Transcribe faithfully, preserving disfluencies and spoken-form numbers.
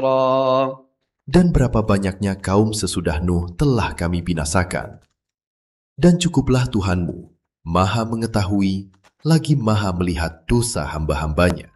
Allah. Dan berapa banyaknya kaum sesudah Nuh telah kami binasakan. Dan cukuplah Tuhanmu, Maha mengetahui, lagi Maha melihat dosa hamba-hambanya.